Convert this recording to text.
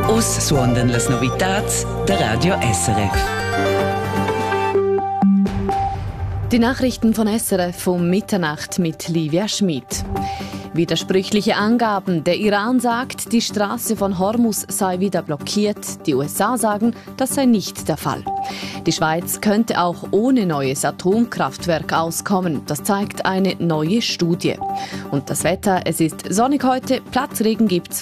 Us suondan las novitats der Radio SRF. Die Nachrichten von SRF um Mitternacht mit Livia Schmid. Widersprüchliche Angaben. Der Iran sagt, die Straße von Hormuz sei wieder blockiert. Die USA sagen, das sei nicht der Fall. Die Schweiz könnte auch ohne neues Atomkraftwerk auskommen. Das zeigt eine neue Studie. Und das Wetter, es ist sonnig heute, Platzregen gibt's.